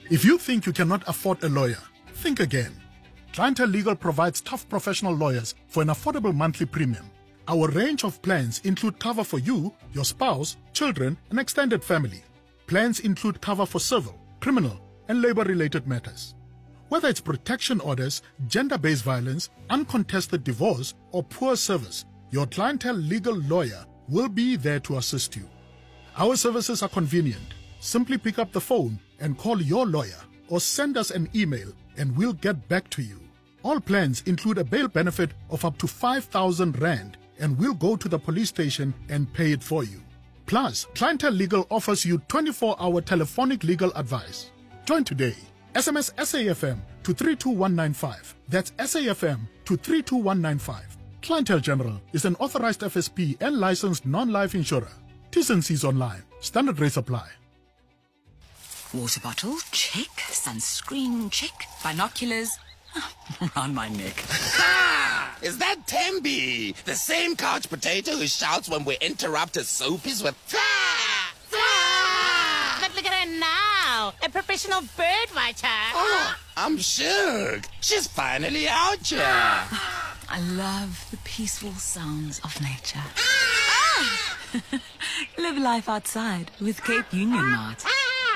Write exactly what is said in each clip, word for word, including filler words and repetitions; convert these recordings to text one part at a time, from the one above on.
If you think you cannot afford a lawyer, think again. Clientele Legal provides tough professional lawyers for an affordable monthly premium. Our range of plans include cover for you, your spouse, children, and extended family. Plans include cover for civil, criminal, and labor-related matters. Whether it's protection orders, gender-based violence, uncontested divorce, or poor service, your Clientele Legal lawyer will be there to assist you. Our services are convenient. Simply pick up the phone and call your lawyer or send us an email and we'll get back to you. All plans include a bail benefit of up to five thousand rand and we'll go to the police station and pay it for you. Plus, Clientele Legal offers you twenty-four hour telephonic legal advice. Join today. S M S S A F M to three two one nine five. That's S A F M to three two one nine five. Clientele General is an authorized F S P and licensed non-life insurer. T's and C's online. Standard rates apply. Water bottle, check. Sunscreen, check. Binoculars, around my neck. Ha! Is that Tembi? The same couch potato who shouts when we interrupt his soapies with "Fah! Fah!" But look at her now, a professional bird watcher. Oh, I'm shook. She's finally out here. I love the peaceful sounds of nature. Ah! Live life outside with Cape Union Mart.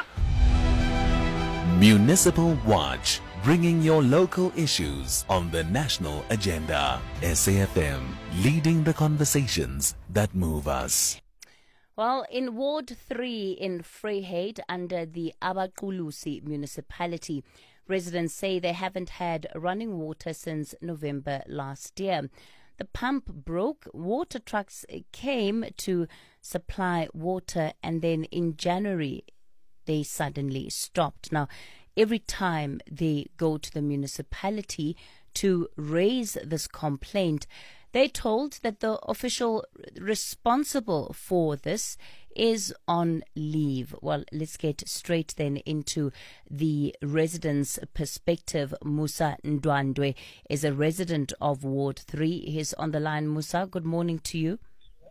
Municipal Watch, bringing your local issues on the national agenda. S A F M, leading the conversations that move us. Well, in Ward three in Vryheid, under the Abaqulusi municipality, residents say they haven't had running water since November last year. The pump broke, water trucks came to supply water, and then in January they suddenly stopped. Now, every time they go to the municipality to raise this complaint, they're told that the official responsible for this is on leave. Well, let's get straight then into the residents' perspective. Musa Ndwandwe is a resident of Ward three. He's on the line. Musa, good morning to you.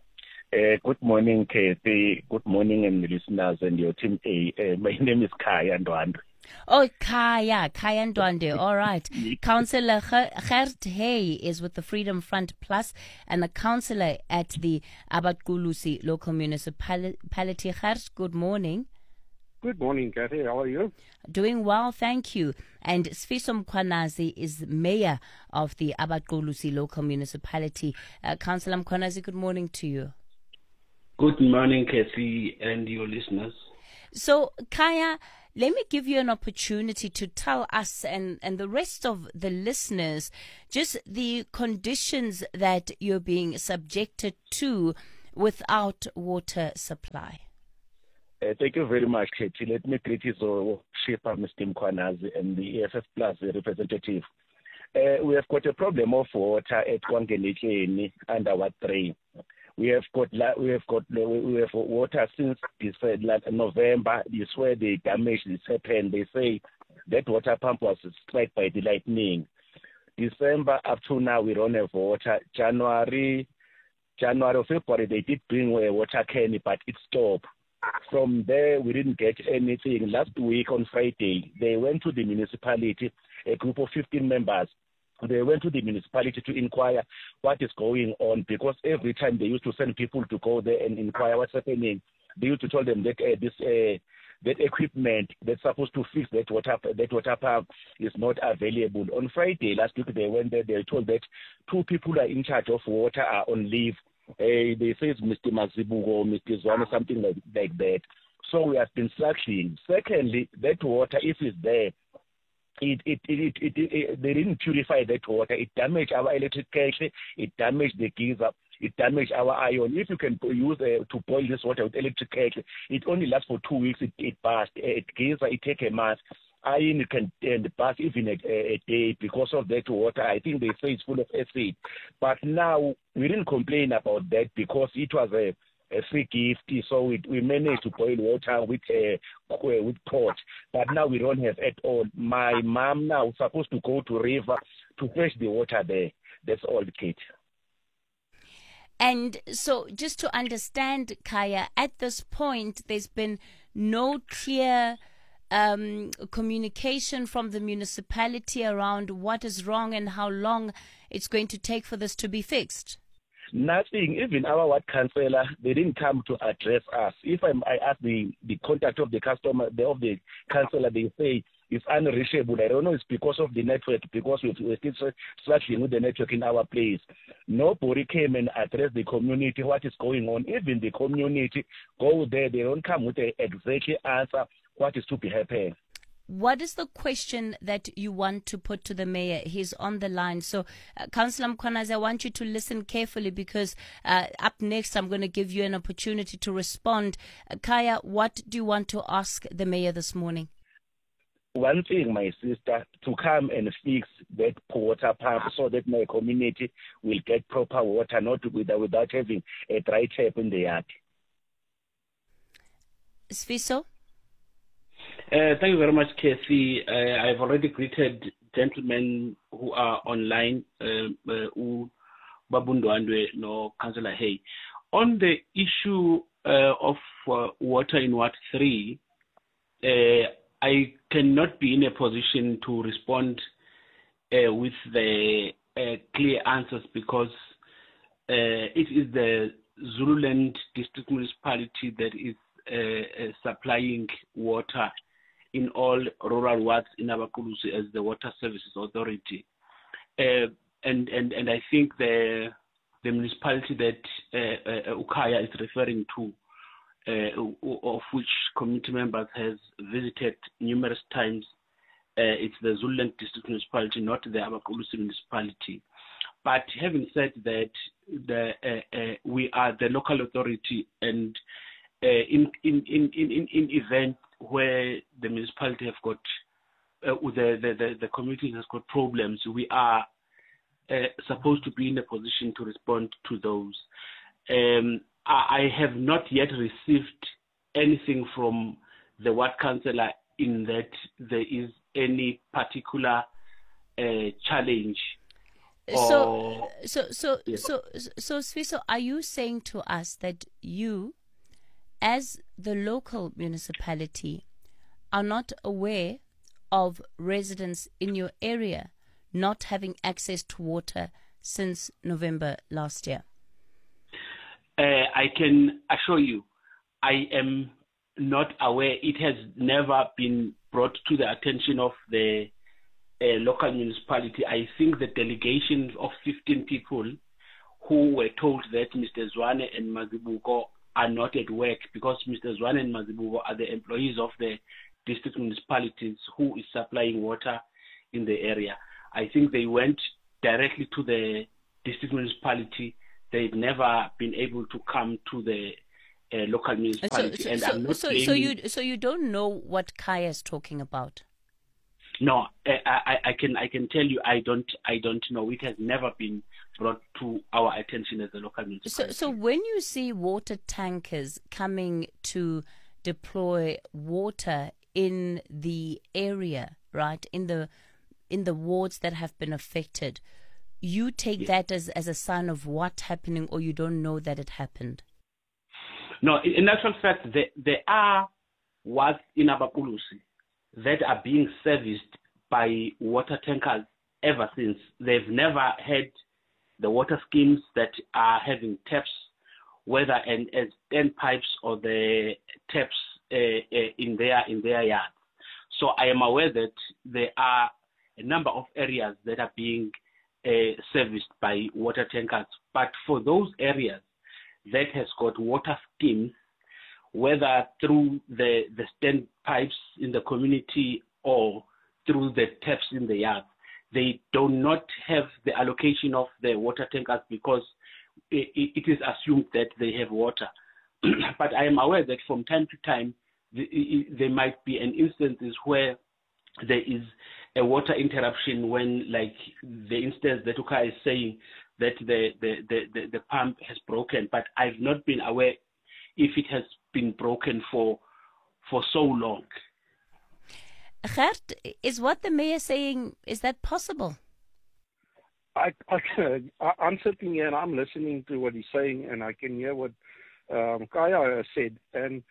Uh, good morning, Kathy. Good morning, and listeners and your team. Uh, uh, my name is Kaya Ndwandwe. Oh, Kaya, Kaya Ndwandwe. All right. Councillor Gert Hay is with the Freedom Front Plus and the councillor at the Abaqulusi local municipality. Gert, good morning. Good morning, Kathy. How are you? Doing well, thank you. And Sfiso Mkhwanazi is mayor of the Abaqulusi local municipality. Uh, Councillor Mkhwanazi, good morning to you. Good morning, Kathy, and your listeners. So, Kaya, let me give you an opportunity to tell us and, and the rest of the listeners just the conditions that you're being subjected to without water supply. Uh, thank you very much, Katie. Let me greet you, so Shaper, Mister Mkhwanazi, and the E F F Plus representative. Uh, we have got a problem of water at Kwangenekeni under Ward three. We have got we have got we have water since this November. This where the damage is happened. They say that water pump was struck by the lightning. December up to now we don't have water. January, January or February they did bring a water can, but it stopped. From there we didn't get anything. Last week on Friday they went to the municipality, a group of fifteen members. They went to the municipality to inquire what is going on, because every time they used to send people to go there and inquire what's happening, they used to tell them that uh, this uh, that equipment that's supposed to fix that water that water pump is not available. On Friday last week they went there. They were told that two people are in charge of water are on leave. Uh, they say it's Mister Mazibugo, Mister Zwane, something like, like that. So we have been struggling. Secondly, that water, if it's there, It it, it, it, it, it they didn't purify that water. It damaged our electric kettle. It damaged the geyser. It damaged our iron. If you can use uh, to boil this water with electric kettle, it only lasts for two weeks. It it burst. It geyser. It take a month. Iron can and burst even a, a day because of that water. I think they say it's full of acid. But now we didn't complain about that because it was a a free gift, so we, we managed to boil water with uh, with pot, but now we don't have at all. My mom now is supposed to go to river to fetch the water there. That's all, Kate. And so just to understand, Kaya, at this point, there's been no clear um, communication from the municipality around what is wrong and how long it's going to take for this to be fixed? Nothing. Even our ward councillor, they didn't come to address us. If I'm, I ask the, the contact of the customer, the, of the councillor, they say it's unreachable. I don't know, it's because of the network, because we're still struggling with the network in our place. Nobody came and addressed the community, what is going on. Even the community go there, they don't come with the exact answer what is to be happening. What is the question that you want to put to the mayor? He's on the line. So, uh, Councillor Mkhwanazi, I want you to listen carefully because uh, up next I'm going to give you an opportunity to respond. Uh, Kaya, what do you want to ask the mayor this morning? One thing, my sister, to come and fix that water pump so that my community will get proper water, not without, without having a dry tap in the yard. Sfiso? Uh, thank you very much, Casey. Uh, I've already greeted gentlemen who are online, uh, uh, Babundwandwe, no Councillor Hay. On the issue uh, of uh, water in Ward three, uh, I cannot be in a position to respond uh, with the uh, clear answers because uh, it is the Zululand District Municipality that is uh, uh, supplying water in all rural wards in Abakulusi as the Water Services Authority. Uh, and, and, and I think the, the municipality that uh, uh, Ukaya is referring to, uh, of which community members has visited numerous times, uh, it's the Zululand District Municipality, not the Abakulusi Municipality. But having said that, the, uh, uh, we are the local authority, and uh, in, in, in, in, in events where the municipality have got, uh, the, the, the, the community has got problems, we are uh, supposed to be in a position to respond to those. Um, I, I have not yet received anything from the ward councillor in that there is any particular uh, challenge. So, or, so, so, yeah. so, so, Sfiso, are you saying to us that you, as the local municipality, are not aware of residents in your area not having access to water since November last year? Uh, I can assure you, I am not aware. It has never been brought to the attention of the uh, local municipality. I think the delegation of fifteen people who were told that Mister Zwane and Mazibuko are not at work, because Mister Zwane and Mazibuko are the employees of the district municipalities who is supplying water in the area. I think they went directly to the district municipality. They've never been able to come to the uh, local municipality. So, so, and so, I'm not so, blaming... so you so you don't know what Kaya is talking about? No, I, I, I can I can tell you I don't I don't know. It has never been brought to our attention as a local municipality. So, so when you see water tankers coming to deploy water in the area, right, in the in the wards that have been affected, you take yes. that as, as a sign of what's happening, or you don't know that it happened? No, in actual fact, there, there are wards in Abakulusi that are being serviced by water tankers ever since. They've never had the water schemes that are having taps, whether and as ten pipes or the taps uh, uh, in their in their yards. So I am aware that there are a number of areas that are being uh, serviced by water tankers. But for those areas that has got water schemes, whether through the, the stand pipes in the community or through the taps in the yard, they do not have the allocation of the water tankers because it, it is assumed that they have water. But I am aware that from time to time, the, there might be an instances where there is a water interruption when, like the instance that Uka is saying, that the, the, the, the, the pump has broken. But I've not been aware if it has been broken for for so long. Gert, is what the mayor saying, is that possible? I, I, I'm sitting here and I'm listening to what he's saying, and I can hear what um, Kaya said. And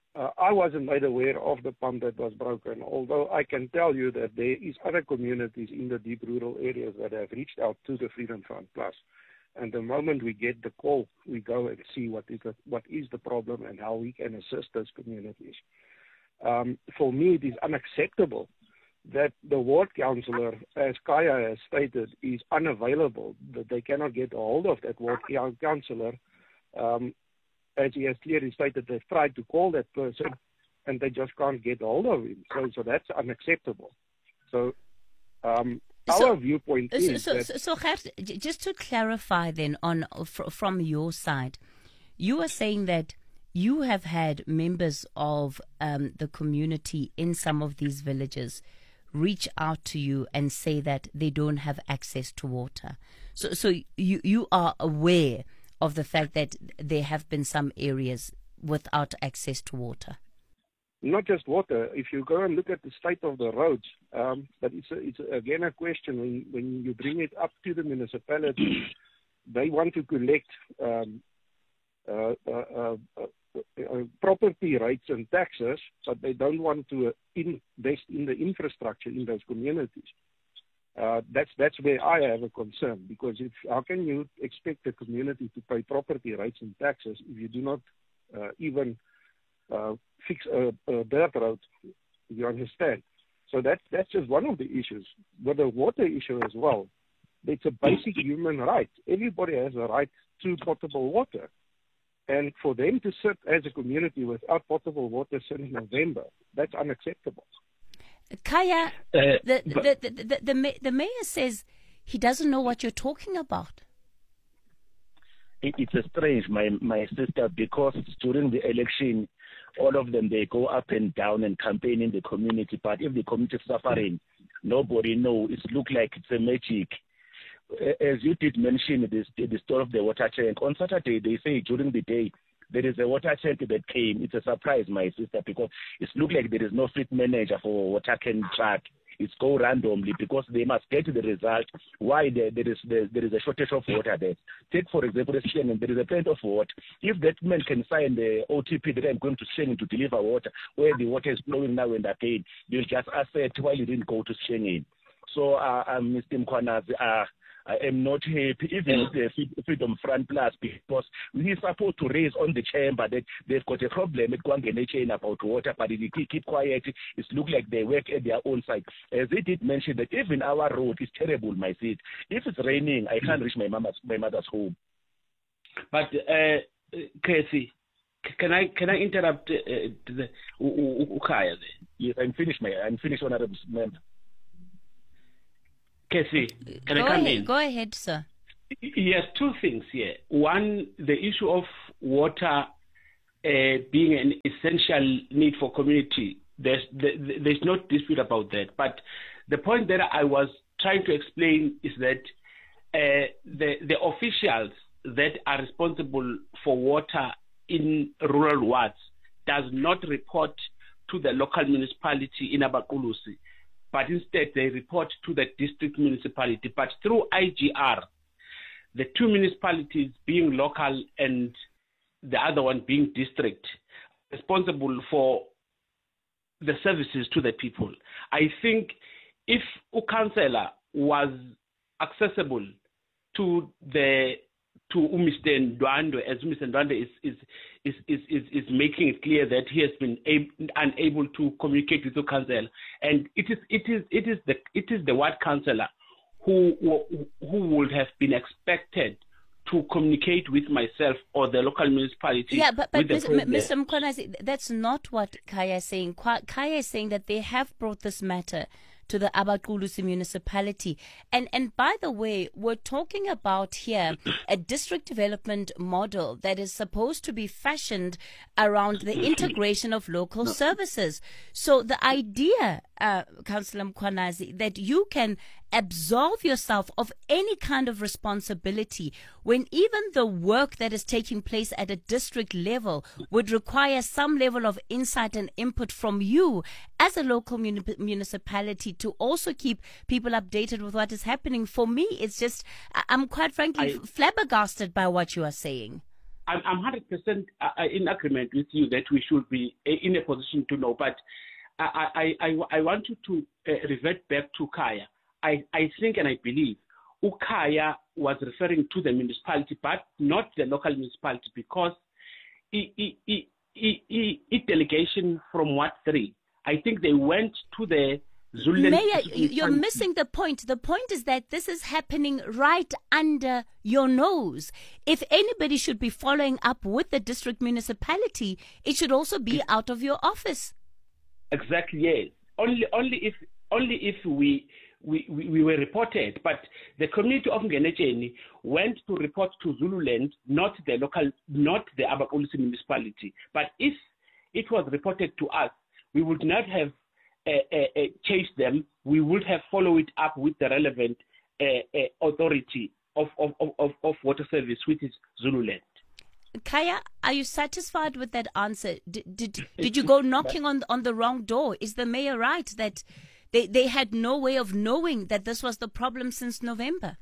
Uh, I wasn't made aware of the pump that was broken, although I can tell you that there is other communities in the deep rural areas that have reached out to the Freedom Front Plus. And the moment we get the call, we go and see what is the, what is the problem and how we can assist those communities. Um, for me, it is unacceptable that the ward councillor, as Kaya has stated, is unavailable, that they cannot get a hold of that ward councillor. Um, as he has clearly stated, they've tried to call that person and they just can't get a hold of him. So, so that's unacceptable. So um, so, our viewpoint so, is so, that... So, so Gert, just to clarify then, on from your side, you are saying that you have had members of um, the community in some of these villages reach out to you and say that they don't have access to water. So, so you you are aware of the fact that there have been some areas without access to water? Not just water. If you go and look at the state of the roads, um, but it's, a, it's a, again a question when, when you bring it up to the municipality, they want to collect um, uh, uh, uh, uh, property rights and taxes, but they don't want to invest in the infrastructure in those communities. Uh, that's that's where I have a concern, because if how can you expect the community to pay property rights and taxes if you do not uh, even uh, fix a, a dirt road? You understand? So that's that's just one of the issues. With the water issue as well, it's a basic human right. Everybody has a right to potable water, and for them to sit as a community without potable water since November, that's unacceptable. Kaya, uh, the, the, the, the, the, the mayor says he doesn't know what you're talking about. It, it's a strange, my, my sister, because during the election, all of them, they go up and down and campaign in the community. But if the community is suffering, nobody knows. It looks like it's a magic. As you did mention, this, the story of the water tank. On Saturday, they say during the day, there is a water tank that came. It's a surprise, my sister, because it looks like there is no fleet manager for water can track. It's go randomly because they must get the result why there, there is there, there is a shortage of water there. Take, for example, Shannon, there is a plenty of water. If that man can sign the O T P that I'm going to Shannon to deliver water, where the water is flowing now and again, you'll just assert while you didn't go to Shannon. So, uh, uh, Mister Mkhwanazi, uh, I am not happy, even with the Freedom Front Plus, because we are supposed to raise on the chamber that they've got a problem at Kwangenecheni about water, but if they keep quiet, it looks like they work at their own side. As they did mention that even our road is terrible, my seat. If it's raining, I can't reach my mama's, my mother's home. But, uh, Casey, can I can I interrupt uh, the Ukaya there? Yes, I'm finished, my, I'm finished, Honorable Member. Casey, can go I come ahead, in? Go ahead, sir. Yes, two things here. One, the issue of water uh, being an essential need for community. There's there's no dispute about that. But the point that I was trying to explain is that uh, the the officials that are responsible for water in rural wards does not report to the local municipality in Abaqulusi, but instead they report to the district municipality. But through I G R, the two municipalities being local and the other one being district, responsible for the services to the people. I think if a councillor was accessible to the to Mister Ndwandwe, as Mister Ndwandwe is is, is is is is making it clear that he has been ab- unable to communicate with the councillor, and it is it is it is the it is the ward councillor who who would have been expected to communicate with myself or the local municipality. Yeah, but, but Mister Mister Mkhwanazi, that's not what Kaya is saying. Kaya is saying that they have brought this matter to the Abaqulusi municipality. And and by the way, we're talking about here a district development model that is supposed to be fashioned around the integration of local services. So the idea, uh, Councillor Mkhwanazi, that you can absolve yourself of any kind of responsibility when even the work that is taking place at a district level would require some level of insight and input from you as a local muni- municipality to also keep people updated with what is happening. For me, it's just, I'm quite frankly I, flabbergasted by what you are saying. I'm, I'm one hundred percent in agreement with you that we should be in a position to know. But I, I, I, I want you to uh, revert back to Khaya. I, I think and I believe Khaya was referring to the municipality, but not the local municipality, because it, it, it, it, it, it delegation from Ward three, I think they went to the Zululand. Mayor, you're missing the point. The point is that this is happening right under your nose. If anybody should be following up with the district municipality, it should also be out of your office. Exactly, yes. Only, only if, only if we, we, we, we were reported, but the community of Ngenecheni went to report to Zululand, not the local, not the Abakulusi municipality. But if it was reported to us, we would not have uh, uh, uh, chased them. We would have followed it up with the relevant uh, uh, authority of, of, of, of water service, which is Zululand. Khaya, are you satisfied with that answer? Did did, did you go knocking on on the wrong door? Is the mayor right that they, they had no way of knowing that this was the problem since November?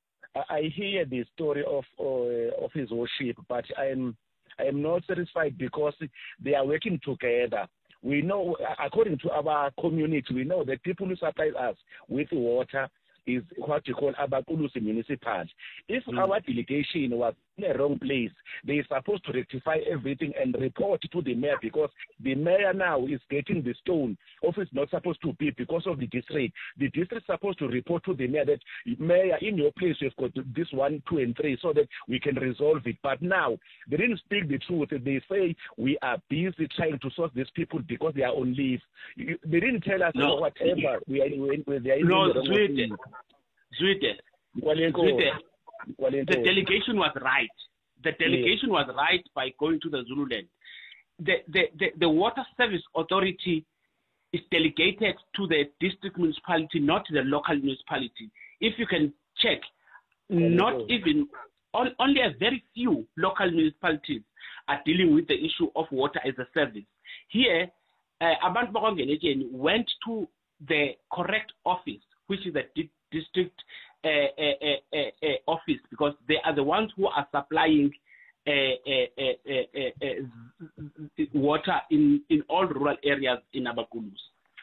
I hear the story of uh, of his worship, but I am I am not satisfied because they are working together. We know, according to our community, we know that people who supply us with water is what you call Abakulusi municipality. If mm. our delegation was in the wrong place, they are supposed to rectify everything and report to the mayor, because the mayor now is getting the stone of it's not supposed to be because of the district. The district is supposed to report to the mayor that, mayor, in your place you've got this one, two, and three, so that we can resolve it. But now they didn't speak the truth. They say we are busy trying to source these people because they are on leave. They didn't tell us no. whatever. We are, we are in no, the Zwide, Zwide, Zwide. The delegation was right. The delegation yeah. was right by going to the Zululand. The, the, the, the Water Service Authority is delegated to the district municipality, not the local municipality. If you can check, not even, only a very few local municipalities are dealing with the issue of water as a service. Here, uh, Abantu Ngenecheni went to the correct office, which is the di- district uh, uh, uh, uh, uh, office, because they are the ones who are supplying uh, uh, uh, uh, uh, water in, in all rural areas in Abakulus.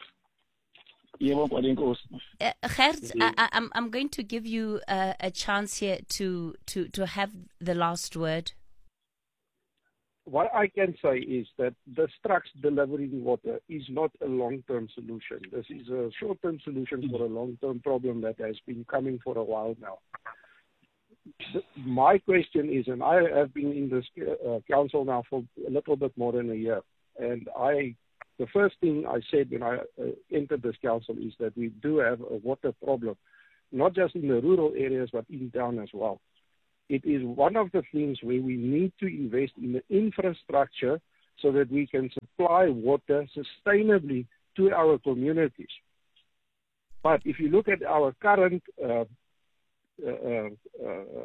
Uh, Gert, I, I'm I'm going to give you uh, a chance here to, to, to have the last word. What I can say is that the trucks delivering water is not a long-term solution. This is a short-term solution for a long-term problem that has been coming for a while now. The, my question is, and I have been in this uh, council now for a little bit more than a year, and I, the first thing I said when I uh, entered this council is that we do have a water problem, not just in the rural areas, but in town as well. It is one of the things where we need to invest in the infrastructure so that we can supply water sustainably to our communities. But if you look at our current uh, uh, uh,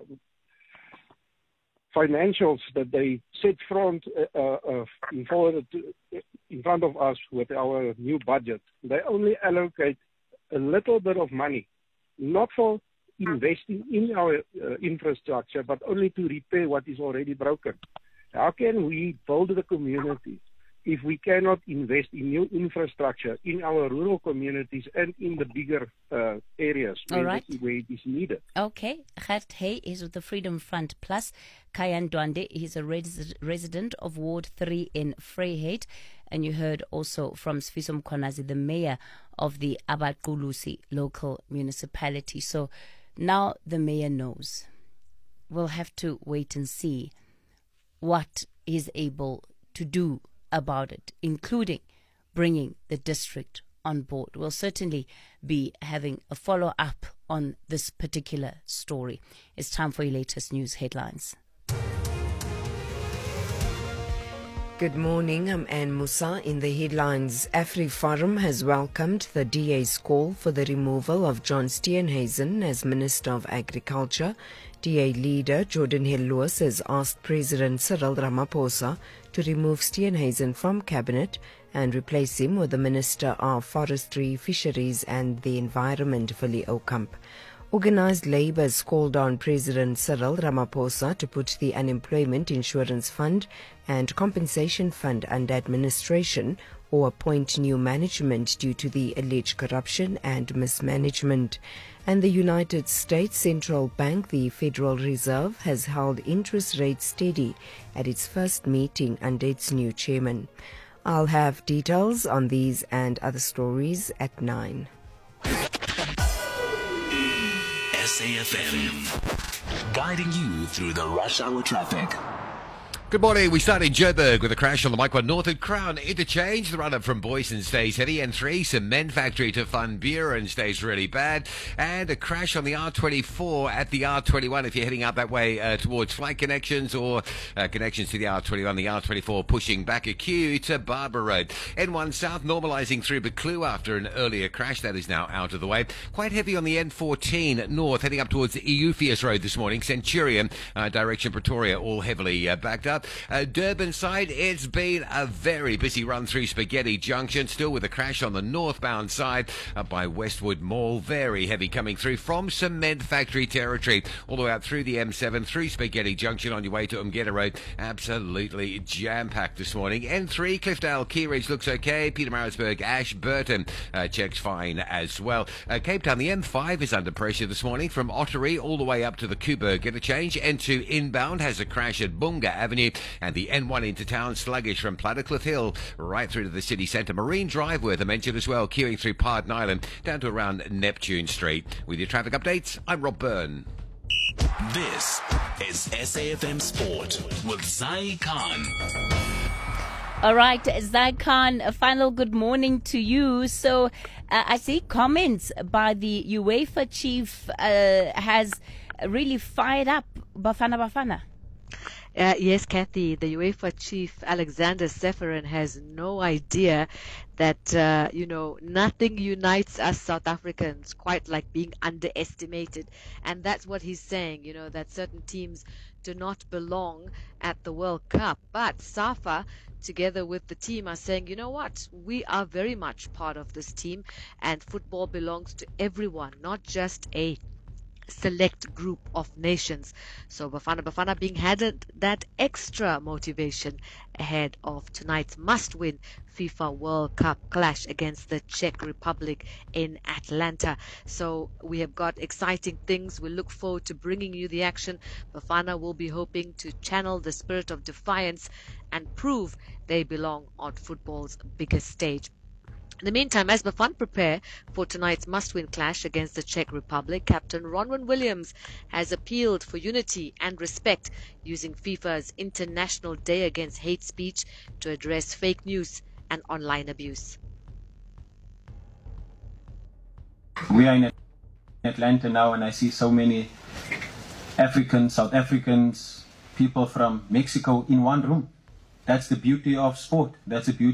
financials that they set front uh, uh, in, forward to, in front of us with our new budget, they only allocate a little bit of money, not for investing in our uh, infrastructure, but only to repair what is already broken. How can we build the community if we cannot invest in new infrastructure in our rural communities and in the bigger uh, areas where, right. it, where it is needed? Okay. Gert Hay is with the Freedom Front Plus. Khaya Ndwandwe, he's a res- resident of Ward three in Vryheid. And you heard also from Sifiso Mkhwanazi, the mayor of the Abakulusi local municipality. So now the mayor knows. We'll have to wait and see what he's able to do about it, including bringing the district on board. We'll certainly be having a follow-up on this particular story. It's time for your latest news headlines. Good morning, I'm Anne Musa. In the headlines, AfriForum has welcomed the D A's call for the removal of John Steenhuisen as Minister of Agriculture. D A leader Jordan Hill-Lewis has asked President Cyril Ramaphosa to remove Steenhuisen from cabinet and replace him with the Minister of Forestry, Fisheries and the Environment, Willie Oukamp. Organised Labour has called on President Cyril Ramaphosa to put the Unemployment Insurance Fund and Compensation Fund under administration or appoint new management due to the alleged corruption and mismanagement. And the United States Central Bank, the Federal Reserve, has held interest rates steady at its first meeting under its new chairman. I'll have details on these and other stories at nine. S A F M, guiding you through the rush hour traffic. Good morning. We start in Joburg with a crash on the Mike one North and Crown Interchange. The run-up from Boyson stays heavy. N three, Cement Factory to Van Buren stays really bad. And a crash on the R twenty-four at the R twenty-one if you're heading out that way uh, towards flight connections or uh, connections to the R twenty-one. The R twenty-four pushing back a queue to Barbara Road. N one South normalising through Buccleuch after an earlier crash. That is now out of the way. Quite heavy on the N fourteen North heading up towards Eupheus Road this morning. Centurion uh, direction Pretoria all heavily uh, backed up. Uh, Durban side, it's been a very busy run through Spaghetti Junction, still with a crash on the northbound side uh, by Westwood Mall. Very heavy coming through from Cement Factory territory, all the way out through the M seven, through Spaghetti Junction on your way to Umgeda Road. Absolutely jam-packed this morning. N three, Cliffdale, Key Ridge looks okay. Pietermaritzburg, Ashburton uh, checks fine as well. Uh, Cape Town, the M five is under pressure this morning from Ottery all the way up to the Kuiberg interchange. N two inbound has a crash at Bunga Avenue. And the N one into town sluggish from Plattercliff Hill right through to the city centre. Marine Drive worth a mention as well, queuing through Pardon Island down to around Neptune Street. With your traffic updates, I'm Rob Byrne. This is S A F M Sport with Zai Khan. All right, Zai Khan, a final good morning to you. So uh, I see comments by the UEFA chief uh, has really fired up Bafana Bafana. Uh, yes, Kathy, the UEFA chief, Alexander Ceferin, has no idea that, uh, you know, nothing unites us South Africans quite like being underestimated. And that's what he's saying, you know, that certain teams do not belong at the World Cup. But SAFA, together with the team, are saying, you know what, we are very much part of this team, and football belongs to everyone, not just a select group of nations. So Bafana Bafana being handed that extra motivation ahead of tonight's must-win FIFA World Cup clash against the Czech Republic in Atlanta. So we have got exciting things. We look forward to bringing you the action. Bafana will be hoping to channel the spirit of defiance and prove they belong on football's biggest stage. In the meantime, as Bafana prepare for tonight's must-win clash against the Czech Republic, Captain Ronwen Williams has appealed for unity and respect using FIFA's International Day Against Hate Speech to address fake news and online abuse. We are in Atlanta now, and I see so many Africans, South Africans, people from Mexico in one room. That's the beauty of sport. That's the beauty